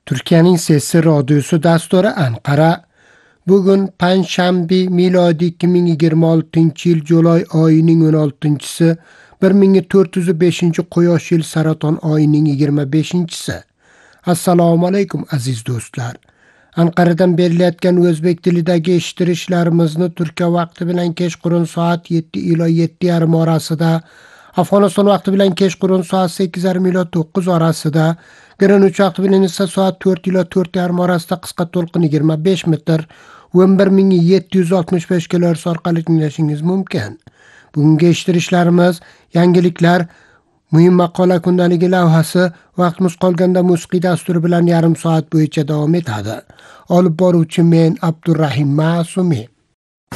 Turkiyaning Sesi radiosi dasturi Anqara. Bugun panshanba milodiy 2026-yil Julay oyining 16-si, 1405 yil Saraton oyining 25-si. Assalomu alaykum aziz do'stlar. Anqaradan berilayotgan o'zbek tilidagi eshittirishlarimizni Turkiya vaqti bilan kechqurun soat 7 ila 7:30 orasida, Afg'oniston vaqti bilan kechqurun soat 8:30 ila 9 orasida, Greenwich vaqti bilan esa soat 4 ila 4:30 orasida qisqa to'lqin 25 metr 11765 kHz orqali tinglashingiz mumkin. Bugungi eshittirishlarimiz yangiliklar, muhim maqola kundaligi lavhasi, vaqtimiz qolganda musiqiy dasturi bilan yarim soat bo'yicha davom etadi. Olib boruvchi men Abdurrahim Ma'sumi.